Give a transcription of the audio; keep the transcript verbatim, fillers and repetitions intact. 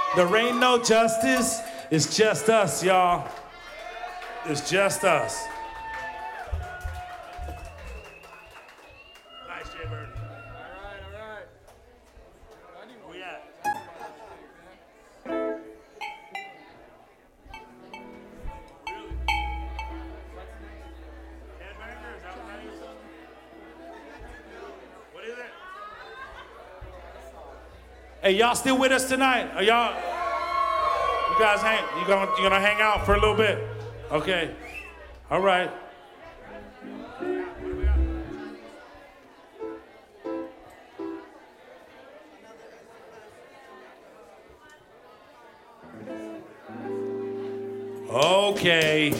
There ain't no justice. It's just us, y'all. It's just us. Nice, Jay Bird. All right, all right. Where we at? Really? Headbanger? Is that what that is? What is it? Hey, y'all still with us tonight? Are y'all? You guys hang? You gonna you gonna hang out for a little bit? Okay. All right. Okay.